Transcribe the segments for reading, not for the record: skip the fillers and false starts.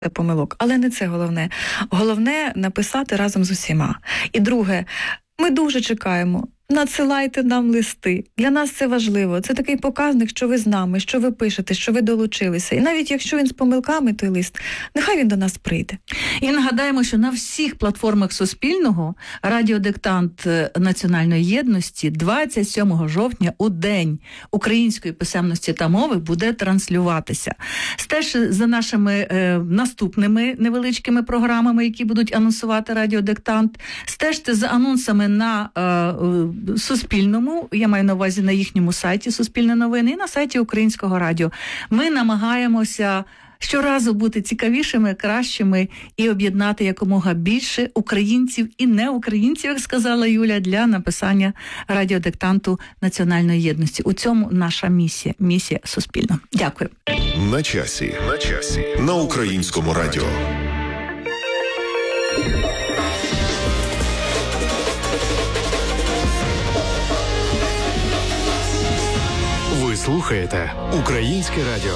помилок. Але не це головне. Головне – написати разом з усіма. І друге, ми дуже чекаємо. Надсилайте нам листи. Для нас це важливо. Це такий показник, що ви з нами, що ви пишете, що ви долучилися. І навіть якщо він з помилками, той лист, нехай він до нас прийде. І нагадаємо, що на всіх платформах Суспільного радіодиктант Національної єдності 27 жовтня у День української писемності та мови буде транслюватися. Стежте за нашими наступними невеличкими програмами, які будуть анонсувати радіодиктант. Стежте за анонсами на Суспільному, я маю на увазі на їхньому сайті Суспільне новини і на сайті Українського радіо. Ми намагаємося щоразу бути цікавішими, кращими і об'єднати якомога більше українців і неукраїнців, як сказала Юля, для написання радіодиктанту Національної єдності. У цьому наша місія Суспільного. Дякую. На часі. На Українському радіо. Ви слухаєте Українське радіо.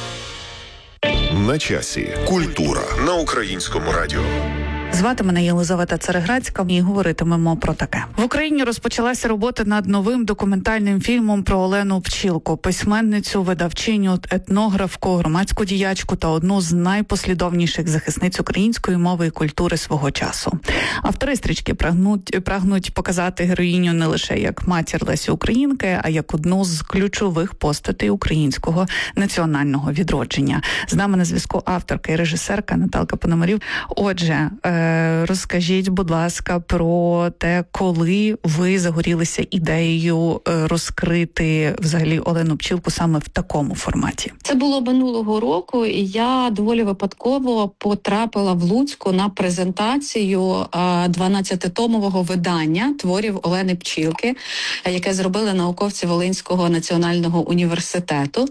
На часі. Культура на Українському радіо. Звати мене Єлизавета Цареградська і говоритимемо про таке. В Україні розпочалася робота над новим документальним фільмом про Олену Пчілку, письменницю, видавчиню, етнографку, громадську діячку та одну з найпослідовніших захисниць української мови і культури свого часу. Автори стрічки прагнуть показати героїню не лише як матір Лесі Українки, а як одну з ключових постатей українського національного відродження. З нами на зв'язку авторка і режисерка Наталка Пономарів. Отже, розкажіть, будь ласка, про те, коли ви загорілися ідеєю розкрити взагалі Олену Пчілку саме в такому форматі. Це було минулого року, і я доволі випадково потрапила в Луцьку на презентацію 12-томового видання творів Олени Пчілки, яке зробили науковці Волинського національного університету.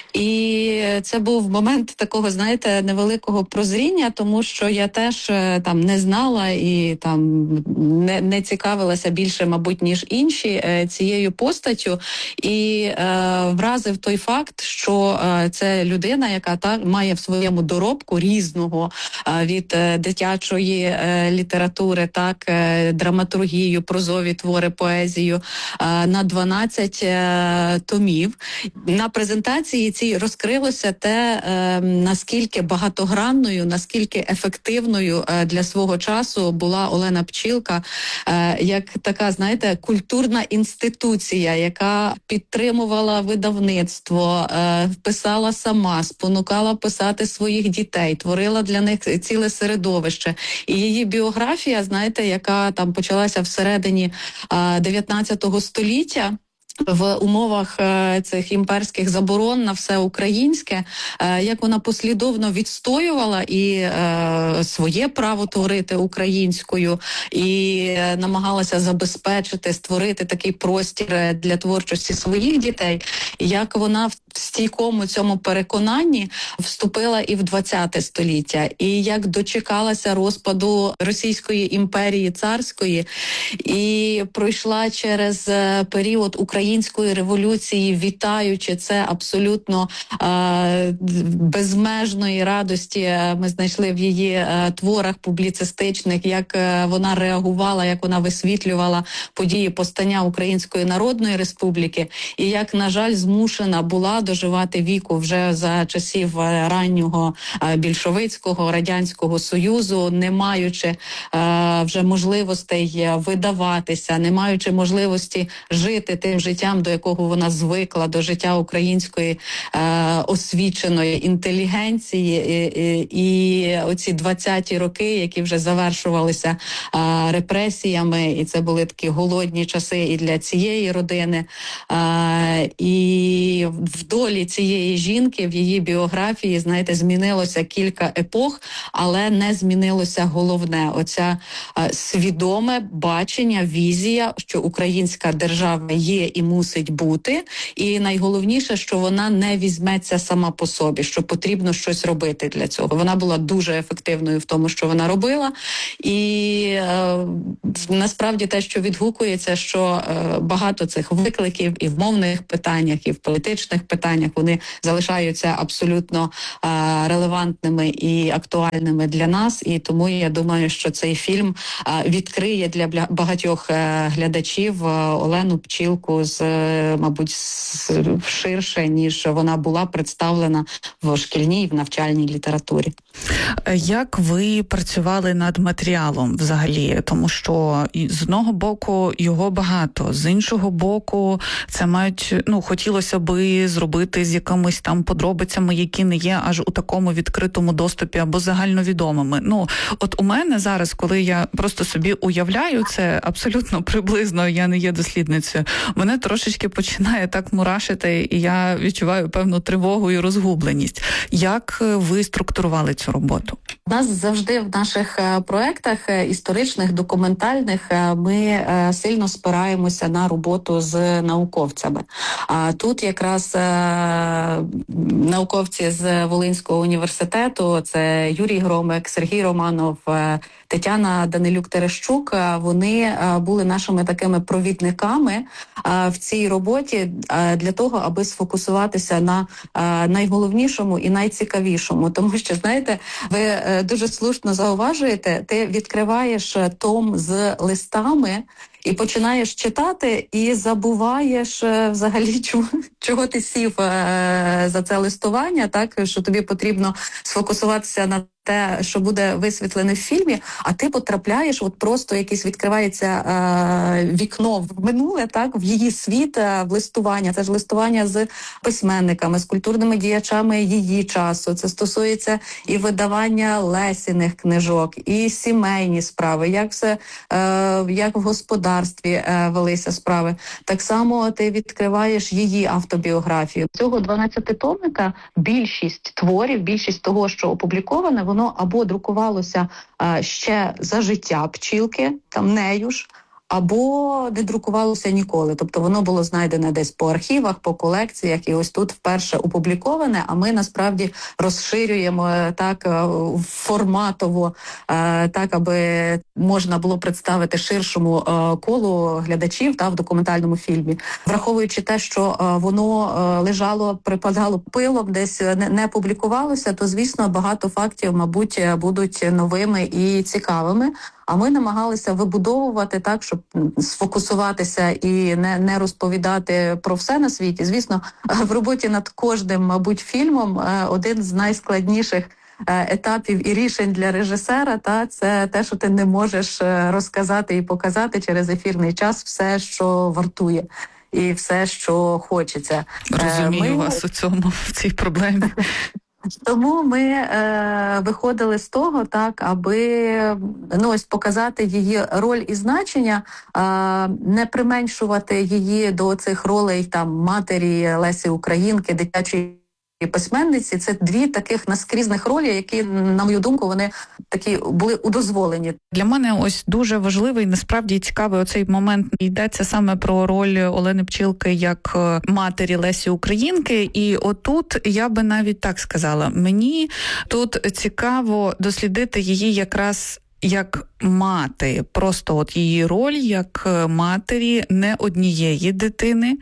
І це був момент такого, знаєте, невеликого прозріння, тому що я теж там не знала і там не цікавилася більше, мабуть, ніж інші цією постаттю. І вразив той факт, що це людина, яка має в своєму доробку різного від дитячої літератури, так, драматургію, прозові твори, поезію на 12 томів. На презентації цій розкрилося те, наскільки багатогранною, наскільки ефективною для свого часу була Олена Пчілка, як така, знаєте, культурна інституція, яка підтримувала видавництво, писала сама, спонукала писати своїх дітей, творила для них ціле середовище. І її біографія, знаєте, яка там почалася всередині 19 століття, в умовах цих імперських заборон на все українське, як вона послідовно відстоювала і своє право творити українською, і намагалася забезпечити, створити такий простір для творчості своїх дітей, і як вона в стійкому цьому переконанні вступила і в 20 століття, і як дочекалася розпаду Російської імперії царської, і пройшла через період Української революції, вітаючи це абсолютно безмежної радості. Ми знайшли в її творах публіцистичних, як вона реагувала, як вона висвітлювала події повстання Української Народної Республіки, і як, на жаль, змушена була доживати віку вже за часів раннього більшовицького Радянського Союзу, не маючи вже можливостей видаватися, не маючи можливості жити тим життям, до якого вона звикла, до життя української освіченої інтелігенції. І оці 20-ті роки, які вже завершувалися репресіями, і це були такі голодні часи і для цієї родини. І в долі цієї жінки, в її біографії, знаєте, змінилося кілька епох, але не змінилося головне. Оця свідоме бачення, візія, що українська держава є і і мусить бути. І найголовніше, що вона не візьметься сама по собі, що потрібно щось робити для цього. Вона була дуже ефективною в тому, що вона робила. І насправді те, що відгукується, що багато цих викликів і в мовних питаннях, і в політичних питаннях, вони залишаються абсолютно релевантними і актуальними для нас. І тому я думаю, що цей фільм відкриє для багатьох глядачів Олену Пчілку мабуть, ширше, ніж вона була представлена в шкільній, в навчальній літературі. Як ви працювали над матеріалом взагалі? Тому що з одного боку його багато, з іншого боку це мають, хотілося би зробити з якимись там подробицями, які не є аж у такому відкритому доступі або загальновідомими. От у мене зараз, коли я просто собі уявляю це абсолютно приблизно, я не є дослідницею, мене трошечки починає так мурашити, і я відчуваю певну тривогу і розгубленість. Як ви структурували цю роботу? У нас завжди в наших проєктах історичних, документальних ми сильно спираємося на роботу з науковцями. А тут якраз науковці з Волинського університету, це Юрій Громик, Сергій Романов, Тетяна Данилюк-Терещук, вони були нашими такими провідниками в цій роботі для того, аби сфокусуватися на найголовнішому і найцікавішому. Тому що, знаєте, ви дуже слушно зауважуєте, ти відкриваєш том з листами і починаєш читати, і забуваєш взагалі, чого ти сів за це листування, так, що тобі потрібно сфокусуватися на те, що буде висвітлене в фільмі, а ти потрапляєш, от просто якесь відкривається вікно в минуле, так, в її світ, в листування. Це ж листування з письменниками, з культурними діячами її часу. Це стосується і видавання Лесіних книжок, і сімейні справи, як в господарстві велися справи. Так само ти відкриваєш її автобіографію. Цього 12-томника більшість творів, більшість того, що опубліковане, воно або друкувалося ще за життя Пчілки, там нею ж, або не друкувалося ніколи. Тобто воно було знайдене десь по архівах, по колекціях, і ось тут вперше опубліковане, а ми насправді розширюємо так форматово, так, аби можна було представити ширшому колу глядачів в документальному фільмі. Враховуючи те, що воно лежало, припадало пилом, десь не публікувалося, то, звісно, багато фактів, мабуть, будуть новими і цікавими. А ми намагалися вибудовувати так, щоб сфокусуватися і не розповідати про все на світі. Звісно, в роботі над кожним, мабуть, фільмом один з найскладніших етапів і рішень для режисера, це те, що ти не можеш розказати і показати через ефірний час все, що вартує. І все, що хочеться. Розумію вас в цій проблемі. Тому ми виходили з того, так, аби показати її роль і значення, не применшувати її до цих ролей матері Лесі Українки, дитячої письменниці. Це дві таких наскрізних ролі, які, на мою думку, вони такі були удозволені. Для мене ось дуже важливий, насправді цікавий оцей момент. Йдеться саме про роль Олени Пчілки як матері Лесі Українки. І отут я би навіть так сказала, мені тут цікаво дослідити її якраз як мати, просто от її роль як матері не однієї дитини,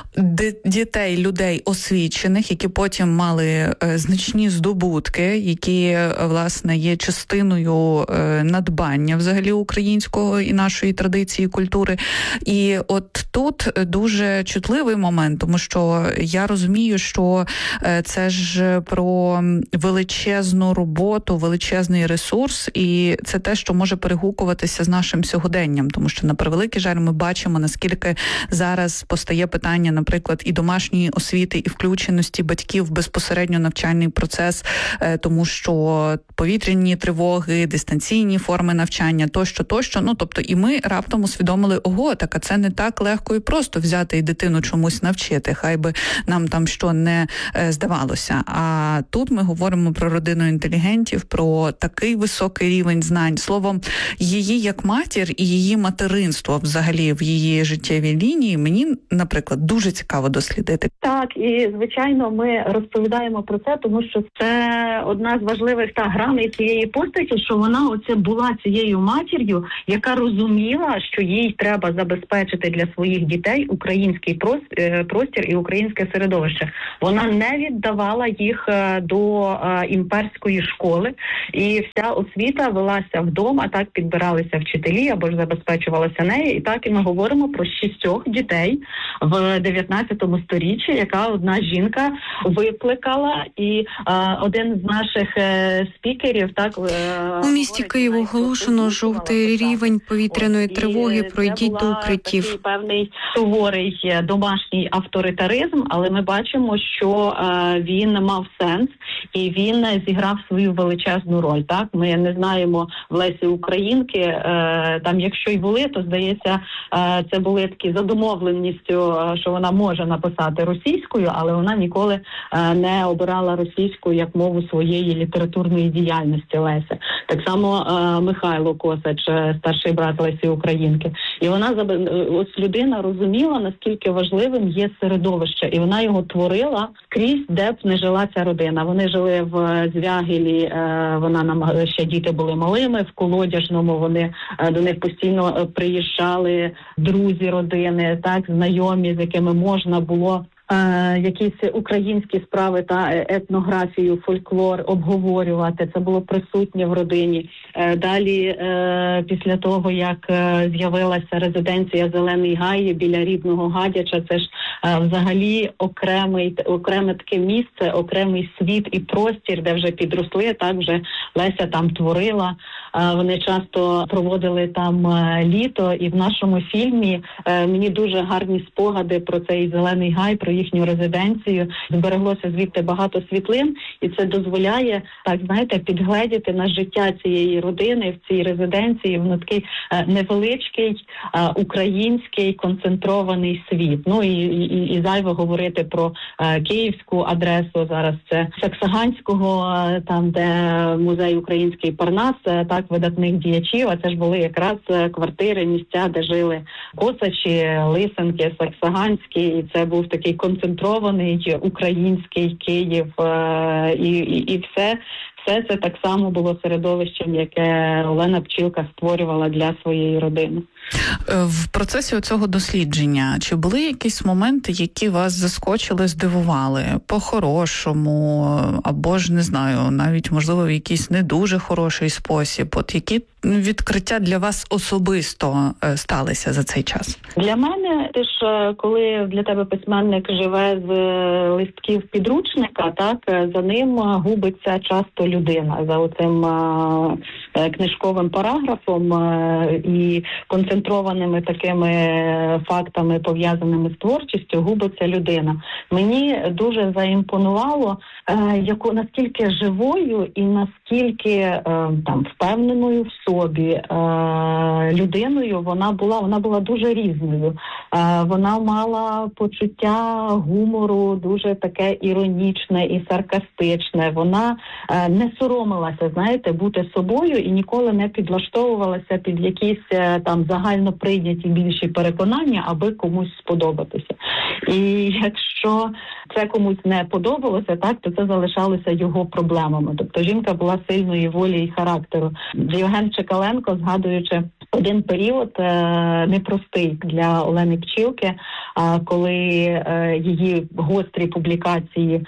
дітей, людей освічених, які потім мали значні здобутки, які, власне, є частиною надбання взагалі українського і нашої традиції, культури. І от тут дуже чутливий момент, тому що я розумію, що це ж про величезну роботу, величезний ресурс, і це те, що може перегукуватися з нашим сьогоденням, тому що, на превеликий жаль, ми бачимо, наскільки зараз постає питання, наприклад, і домашньої освіти, і включеності батьків в безпосередньо навчальний процес, тому що повітряні тривоги, дистанційні форми навчання, тощо. Тобто і ми раптом усвідомили, так, а це не так легко і просто взяти і дитину чомусь навчити, хай би нам там що не здавалося. А тут ми говоримо про родину інтелігентів, про такий високий рівень знань Словом, її як матір і її материнство взагалі в її життєвій лінії мені, наприклад, дуже цікаво дослідити. Так, і звичайно, ми розповідаємо про це, тому що це одна з важливих граней цієї постаті, що вона оце була цією матір'ю, яка розуміла, що їй треба забезпечити для своїх дітей український простір і українське середовище. Вона не віддавала їх до імперської школи, і вся освіта велася вдома, так підбиралися вчителі або ж забезпечувалася нею. І так і ми говоримо про 6 дітей в 19 сторіччі, яка одна жінка викликала. І один з наших спікерів у місті Києву оголошено жовтий рівень повітряної тривоги. Пройдіть до укриттів. Такий певний суворий домашній авторитаризм, але ми бачимо, що він мав сенс і він зіграв свою величезну роль. Так, ми не знаємо в Лесі Українки. Там, якщо й були, то здається, це були такі за домовленістю, що вона може написати російською, але вона ніколи не обирала російську як мову своєї літературної діяльності. Леся. Так само Михайло Косач, старший брат Лесі Українки. І вона, ось людина розуміла, наскільки важливим є середовище, і вона його творила скрізь, де б не жила ця родина. Вони жили в Звягелі, ще діти були малими, в Колодяжному, до них постійно приїжджали друзі родини, так, знайомі, з якими можна було якісь українські справи та етнографію, фольклор обговорювати. Це було присутнє в родині. Далі, після того, як з'явилася резиденція Зелений Гай біля рідного Гадяча, це ж взагалі окреме таке місце, окремий світ і простір, де вже підросли, так, вже Леся там творила. Вони часто проводили там літо, і в нашому фільмі мені дуже гарні спогади про цей Зелений Гай, про їхню резиденцію. Збереглося звідти багато світлин, і це дозволяє, так, знаєте, підгледіти на життя цієї родини в цій резиденції. Воно такий невеличкий, український, концентрований світ. Ну і зайво говорити про київську адресу. Зараз це Саксаганського, там, де музей український Парнас, так, видатних діячів, а це ж були якраз квартири, місця, де жили Косачі, Лисенки, Саксаганські, і це був такий концентрований український Київ, і все це так само було середовищем, яке Олена Пчілка створювала для своєї родини. В процесі цього дослідження чи були якісь моменти, які вас заскочили, здивували по-хорошому, або ж, не знаю, навіть, можливо, в якийсь не дуже хороший спосіб? От які відкриття для вас особисто сталися за цей час? Для мене, ти ж, коли для тебе письменник живе з листків підручника, так, за ним губиться часто людина, за оцим книжковим параграфом і концентрованими такими фактами, пов'язаними з творчістю, губиться людина. Мені дуже заімпонувало, наскільки живою і наскільки там впевненою в собі людиною вона була дуже різною. Вона мала почуття гумору дуже таке іронічне і саркастичне. Вона не соромилася, знаєте, бути собою і ніколи не підлаштовувалася під якісь там загально прийняті більші переконання, аби комусь сподобатися. І якщо це комусь не подобалося, так, то це залишалося його проблемами. Тобто жінка була сильної волі і характеру. Євген Чекаленко, згадуючи один період непростий для Олени Пчілки, коли її гострі публікації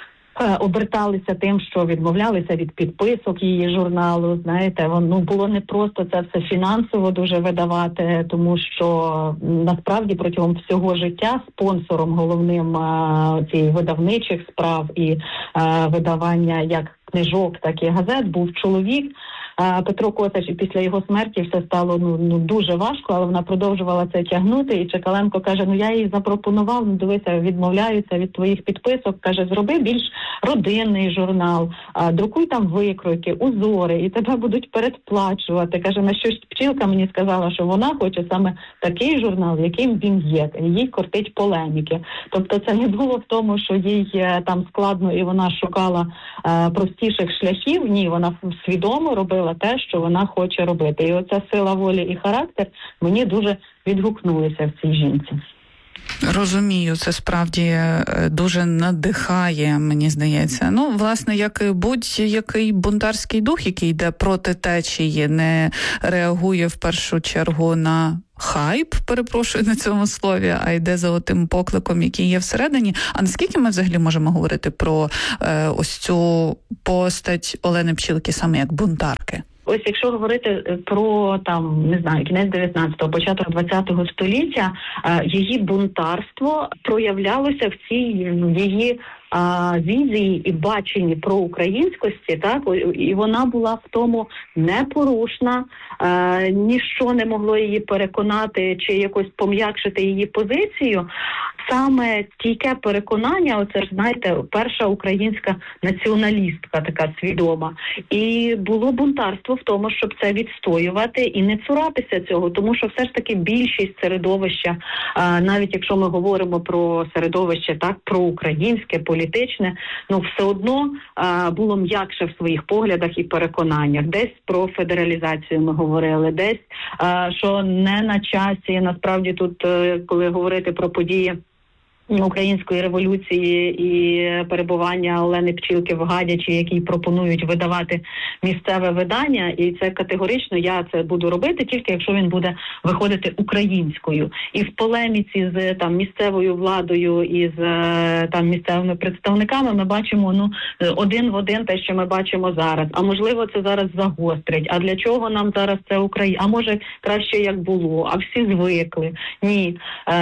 оберталися тим, що відмовлялися від підписок її журналу. Знаєте, було не просто це все фінансово дуже видавати, тому що насправді протягом всього життя спонсором головним цієї видавничих справ і видавання як книжок, так і газет був чоловік. Петро Косач, і після його смерті все стало дуже важко, але вона продовжувала це тягнути, і Чекаленко каже, я їй запропонував, дивися, відмовляються від твоїх підписок, каже, зроби більш родинний журнал, друкуй там викройки, узори, і тебе будуть передплачувати. Каже, на щось Пчілка мені сказала, що вона хоче саме такий журнал, яким він є, їй кортить полеміки. Тобто це не було в тому, що їй там складно і вона шукала простіших шляхів, ні, вона свідомо робила робила те, що вона хоче робити. І оця сила волі і характер мені дуже відгукнулися в цій жінці. Розумію, це справді дуже надихає, мені здається. Ну, власне, як і будь-який бунтарський дух, який йде проти течії, не реагує в першу чергу на хайп, перепрошую на цьому слові, а йде за тим покликом, який є всередині. А наскільки ми взагалі можемо говорити про ось цю постать Олени Пчілки саме як бунтарки? Ось якщо говорити про кінець 19-го, початок 20-го століття, її бунтарство проявлялося в цій її візії і баченні про українськості, так, і вона була в тому непорушна, ніщо не могло її переконати чи якось пом'якшити її позицію. Саме стійке переконання, оце ж, знаєте, перша українська націоналістка така свідома. І було бунтарство в тому, щоб це відстоювати і не цуратися цього, тому що все ж таки більшість середовища, навіть якщо ми говоримо про середовище, так, проукраїнське, політичне, все одно було м'якше в своїх поглядах і переконаннях. Десь про федералізацію ми говорили, десь, що не на часі, насправді тут, коли говорити про події Української революції і перебування Олени Пчілки в Гадячі, якій пропонують видавати місцеве видання, і це категорично я це буду робити, тільки якщо він буде виходити українською. І в полеміці з місцевою владою і з місцевими представниками ми бачимо один в один те, що ми бачимо зараз. А можливо, це зараз загострить. А для чого нам зараз це Україна? А може краще як було? А всі звикли? Ні.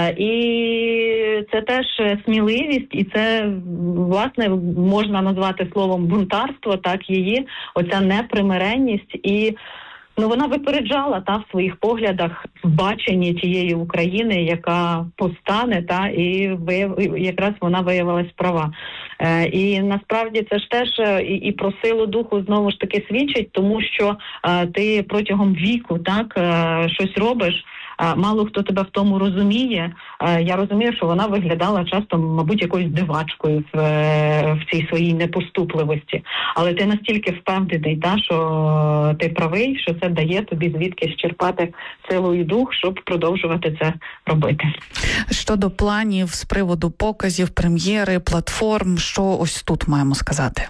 І це теж сміливість, і це, власне, можна назвати словом бунтарство, так, її оця непримиренність, і вона випереджала в своїх поглядах в баченні тієї України, яка постане, і якраз вона виявилась права. І насправді це ж теж і про силу духу знову ж таки свідчить, тому що ти протягом віку щось робиш, мало хто тебе в тому розуміє. Я розумію, що вона виглядала часто, мабуть, якоюсь дивачкою в цій своїй непоступливості. Але ти настільки впевнений, що ти правий, що це дає тобі звідки черпати силу і дух, щоб продовжувати це робити. Щодо планів з приводу показів, прем'єри, платформ, що ось тут маємо сказати?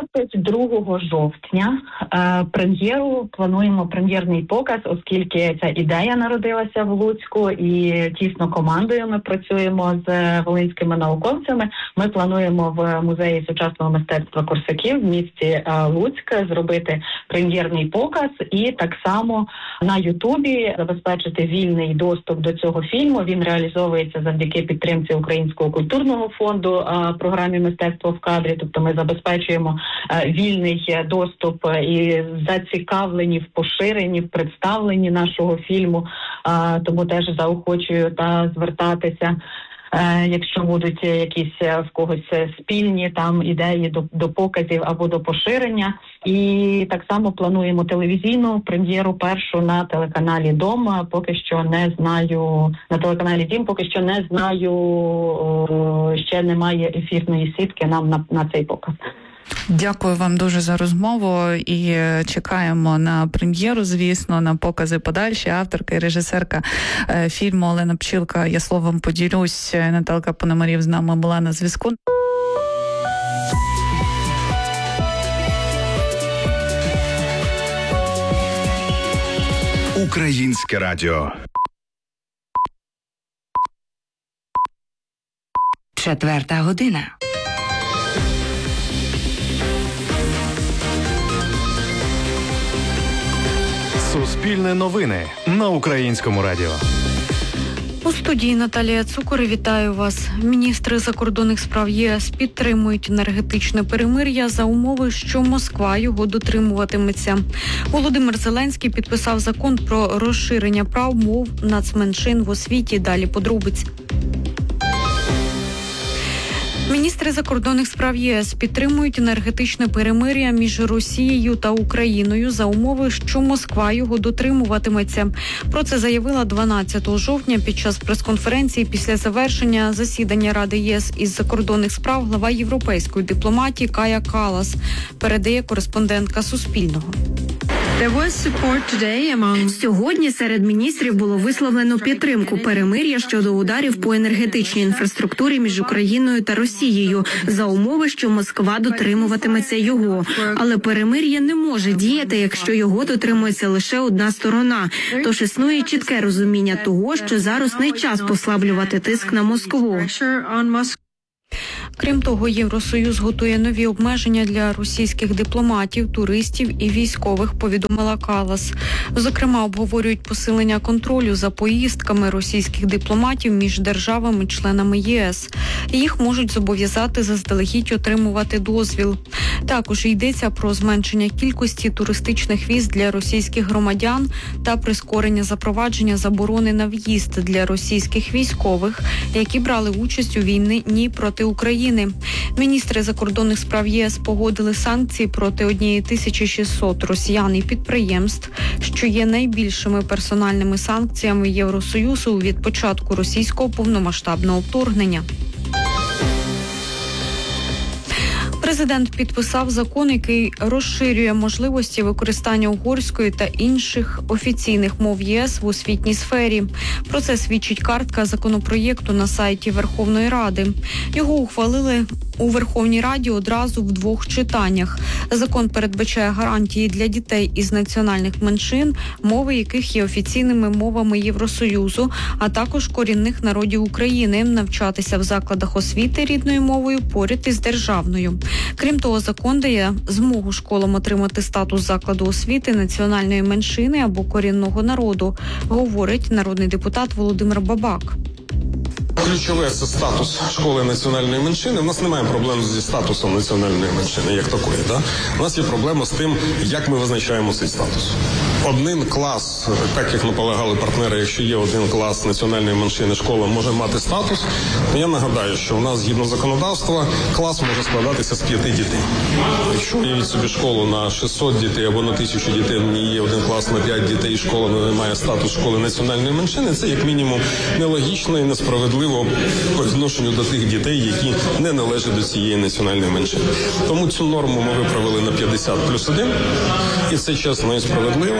22 жовтня плануємо прем'єрний показ, оскільки ця ідея народилася в Луцьку, і тісно командою ми працюємо з волинськими науковцями. Ми плануємо в музеї сучасного мистецтва Корсаків в місті Луцьк зробити прем'єрний показ і так само на Ютубі забезпечити вільний доступ до цього фільму. Він реалізовується завдяки підтримці Українського культурного фонду програмі «Мистецтво в кадрі». Тобто ми забезпечуємо вільний доступ і зацікавлені в поширенні, в представленні нашого фільму. Тому теж заохочую звертатися, якщо будуть якісь в когось спільні ідеї до показів або до поширення. І так само плануємо телевізійну прем'єру першу на телеканалі «Дом». Поки що не знаю, на телеканалі «Дім» поки що не знаю, ще немає ефірної сітки нам на цей показ. Дякую вам дуже за розмову і чекаємо на прем'єру, звісно, на покази подальші. Авторка і режисерка фільму Олена Пчілка. Я словом поділюсь. Наталка Пономарів з нами була на зв'язку. Українське радіо. 4:00. Суспільне новини на Українському радіо. У студії Наталія Цукор. Вітаю вас. Міністри закордонних справ ЄС підтримують енергетичне перемир'я за умови, що Москва його дотримуватиметься. Володимир Зеленський підписав закон про розширення прав мов нацменшин в освіті. Далі подробиць. Міністри закордонних справ ЄС підтримують енергетичне перемир'я між Росією та Україною за умови, що Москва його дотримуватиметься. Про це заявила 12 жовтня під час прес-конференції після завершення засідання Ради ЄС із закордонних справ глава європейської дипломатії Кая Каллас, передає кореспондентка Суспільного. Сьогодні серед міністрів було висловлено підтримку перемир'я щодо ударів по енергетичній інфраструктурі між Україною та Росією за умови, що Москва дотримуватиметься його. Але перемир'я не може діяти, якщо його дотримується лише одна сторона. Тож існує чітке розуміння того, що зараз не час послаблювати тиск на Москву. Крім того, Євросоюз готує нові обмеження для російських дипломатів, туристів і військових, повідомила Каллас. Зокрема, обговорюють посилення контролю за поїздками російських дипломатів між державами-членами ЄС. Їх можуть зобов'язати заздалегідь отримувати дозвіл. Також йдеться про зменшення кількості туристичних віз для російських громадян та прискорення запровадження заборони на в'їзд для російських військових, які брали участь у війні проти України. Міністри закордонних справ ЄС погодили санкції проти 1600 росіян і підприємств, що є найбільшими персональними санкціями Євросоюзу від початку російського повномасштабного вторгнення. Президент підписав закон, який розширює можливості використання угорської та інших офіційних мов ЄС в освітній сфері. Про це свідчить картка законопроєкту на сайті Верховної Ради. Його ухвалили у Верховній Раді одразу в 2 читаннях. Закон передбачає гарантії для дітей із національних меншин, мови яких є офіційними мовами Євросоюзу, а також корінних народів України, навчатися в закладах освіти рідною мовою поряд із державною. Крім того, закон дає змогу школам отримати статус закладу освіти національної меншини або корінного народу, говорить народний депутат Володимир Бабак. Ключове – це статус школи національної меншини. У нас немає проблем зі статусом національної меншини, як такої. Да? У нас є проблема з тим, як ми визначаємо цей статус. Один клас, так як наполягали партнери, якщо є один клас національної меншини, школа може мати статус, то я нагадаю, що у нас, згідно законодавства, клас може складатися з 5 дітей. Якщо уявіть собі школу на 600 дітей або на 1000 дітей, в ній є один клас на 5 дітей, і школа не має статус школи національної меншини, це як мінімум нелогічно і несправедливо по відношенню до тих дітей, які не належать до цієї національної меншини. Тому цю норму ми виправили на 50+1, і це чесно і справедливо.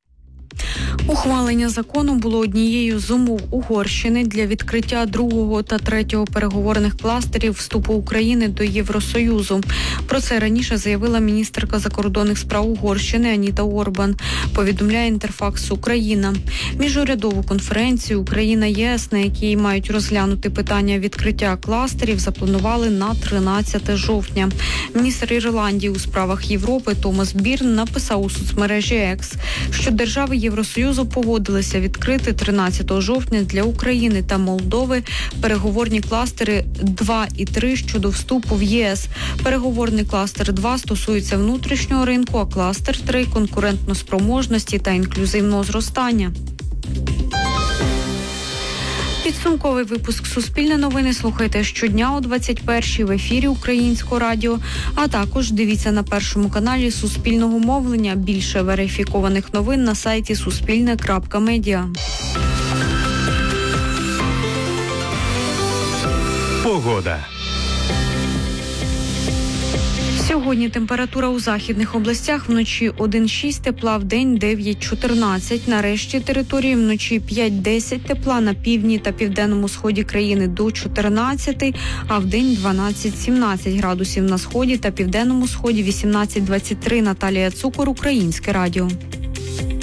Ухвалення закону було однією з умов Угорщини для відкриття 2-го та 3-го переговорних кластерів вступу України до Євросоюзу. Про це раніше заявила міністерка закордонних справ Угорщини Аніта Орбан, повідомляє Інтерфакс Україна. Міжурядову конференцію Україна-ЄС, на якій мають розглянути питання відкриття кластерів, запланували на 13 жовтня. Міністр Ірландії у справах Європи Томас Бірн написав у соцмережі X, що держави Євросоюзу погодилися відкрити 13 жовтня для України та Молдови переговорні кластери 2 і 3 щодо вступу в ЄС. Переговорний кластер 2 стосується внутрішнього ринку, а кластер 3 – конкурентноспроможності та інклюзивного зростання. Підсумковий випуск «Суспільне новини» слухайте щодня о 21-й в ефірі Українського радіо, а також дивіться на Першому каналі Суспільного мовлення. Більше верифікованих новин на сайті suspilne.media. Погода. Сьогодні температура у західних областях вночі 1,6 тепла, вдень 9-14. На решті території вночі 5-10 тепла, на півдні та південному сході країни до 14, а вдень 12-17 градусів на сході та південному сході 18-23. Наталія Цукор, Українське радіо.